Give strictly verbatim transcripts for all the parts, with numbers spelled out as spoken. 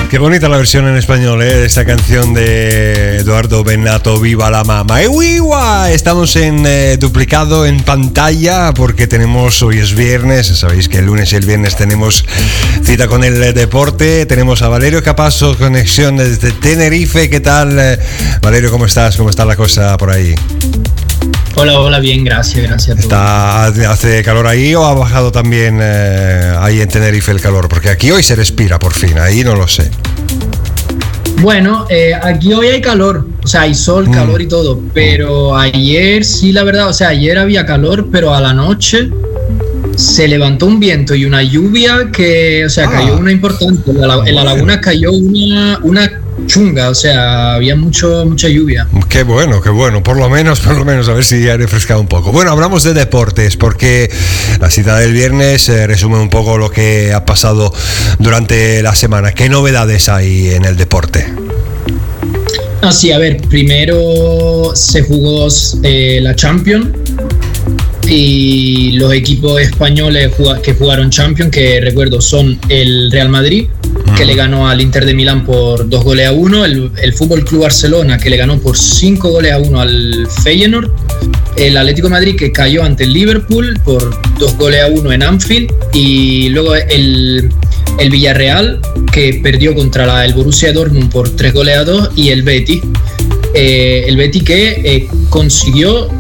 Qué bonita la versión en español, ¿eh? De esta canción de Eduardo Bennato, Viva la Mama. ¡Ewiwa! Estamos en eh, duplicado en pantalla porque tenemos, hoy es viernes, sabéis que el lunes y el viernes tenemos cita con el deporte. Tenemos a Valerio Capasso, conexión desde Tenerife. ¿Qué tal, Valerio? ¿Cómo estás? ¿Cómo está la cosa por ahí? Hola, hola, bien, gracias, gracias a todos. ¿Está, ¿Hace calor ahí o ha bajado también eh, ahí en Tenerife el calor? Porque aquí hoy se respira por fin, ahí no lo sé. Bueno, eh, aquí hoy hay calor, o sea, hay sol, calor mm. y todo, pero ayer sí, la verdad, o sea, ayer había calor, pero a la noche se levantó un viento y una lluvia que, o sea, ah. cayó una importante, en la, en la laguna cayó una, una chunga, o sea, había mucho, mucha lluvia. Qué bueno, qué bueno, por lo menos, por lo menos, a ver si ha refrescado un poco. Bueno, hablamos de deportes, porque la cita del viernes eh, resume un poco lo que ha pasado durante la semana. ¿Qué novedades hay en el deporte? Ah, sí, a ver, primero se jugó eh, la Champions y los equipos españoles que jugaron Champions, que recuerdo son el Real Madrid, que le ganó al Inter de Milán por dos goles a uno, el, el Fútbol Club Barcelona, que le ganó por cinco goles a uno al Feyenoord, el Atlético de Madrid, que cayó ante el Liverpool por dos goles a uno en Anfield, y luego el, el Villarreal, que perdió contra la, el Borussia Dortmund por tres goles a dos, y el Betis. Eh, el Betis que eh, consiguió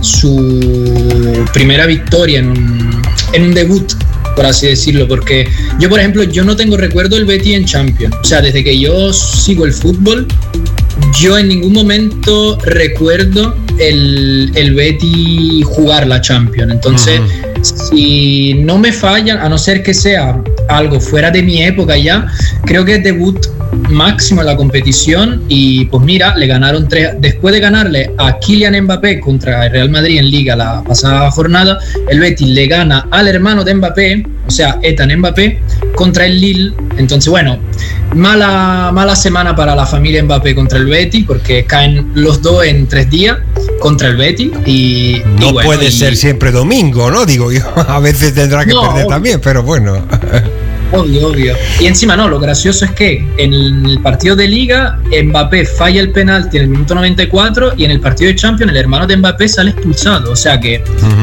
su primera victoria en un, en un debut, por así decirlo, porque yo, por ejemplo, yo no tengo recuerdo del Betis en Champions. O sea, desde que yo sigo el fútbol, yo en ningún momento recuerdo el, el Betis jugar la Champions. Entonces, uh-huh. si no me fallan, a no ser que sea algo fuera de mi época ya, creo que es debut máximo en la competición. Y pues mira, le ganaron tres, después de ganarle a Kylian Mbappé contra el Real Madrid en Liga la pasada jornada, el Betis le gana al hermano de Mbappé, o sea, Ethan Mbappé, contra el Lille. Entonces, bueno, mala, mala semana para la familia Mbappé contra el Betis, porque caen los dos en tres días contra el Betis. Y no y bueno, puede y... ser siempre domingo, ¿no? Digo yo, a veces tendrá que no, perder obvio. también, pero bueno. Obvio, obvio. Y encima no, lo gracioso es que en el partido de Liga Mbappé falla el penalti en el minuto noventa y cuatro y en el partido de Champions el hermano de Mbappé sale expulsado. O sea que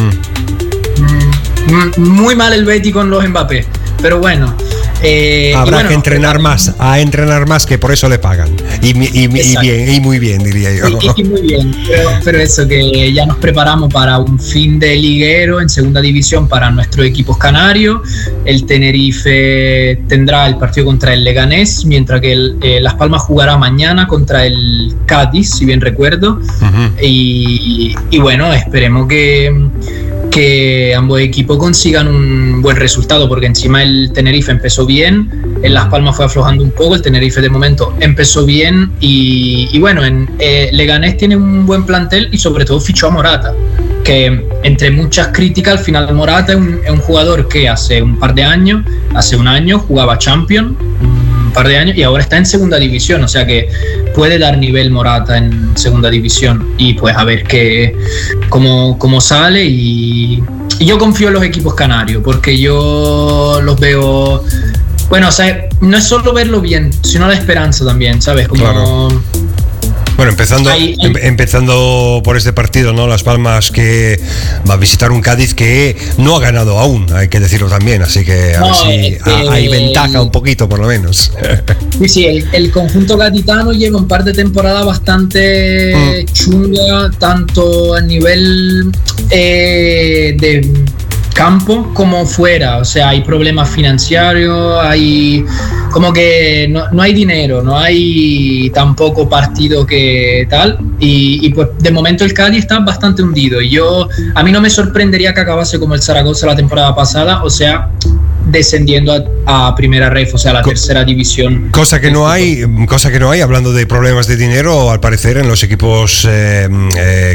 uh-huh. mm, muy mal el Betis con los Mbappé. Pero bueno. Eh, Habrá bueno, que entrenar eh, más, a entrenar más, que por eso le pagan. Y, y, y bien, y muy bien, diría yo. Y, y muy bien, pero, pero eso, que ya nos preparamos para un fin de liguero en segunda división para nuestros equipos canarios. El Tenerife tendrá el partido contra el Leganés, mientras que el, eh, Las Palmas jugará mañana contra el Cádiz, si bien recuerdo. Uh-huh. y, y bueno, esperemos que que ambos equipos consigan un buen resultado, porque encima el Tenerife empezó bien, en Las Palmas fue aflojando un poco, el Tenerife de momento empezó bien y, y bueno, en eh, Leganés tiene un buen plantel y sobre todo fichó a Morata, que entre muchas críticas al final Morata es un, es un jugador que hace un par de años, hace un año jugaba Champions, un par de años, y ahora está en segunda división, o sea que puede dar nivel Morata en segunda división, y pues a ver qué, cómo, cómo sale. Y, y yo confío en los equipos canarios, porque yo los veo, bueno, o sea, no es solo verlo bien, sino la esperanza también, ¿sabes? Como... Claro. Bueno, empezando, hay, hay... Em, empezando por este partido, ¿no? Las Palmas, que va a visitar un Cádiz que no ha ganado aún, hay que decirlo también, así que a no, ver si eh, ha, hay eh, ventaja un poquito, por lo menos. Sí, sí, el, el conjunto gaditano lleva un par de temporadas bastante mm. chunga, tanto a nivel eh, de campo como fuera, o sea, hay problemas financieros, hay como que no, no hay dinero, no hay tampoco partido que tal, y, y pues de momento el Cádiz está bastante hundido, y yo, a mí no me sorprendería que acabase como el Zaragoza la temporada pasada, o sea, descendiendo a, a primera ref, o sea, a la Co- tercera división. Cosa que no hay, cosa que no hay, hablando de problemas de dinero, al parecer en los equipos eh, eh,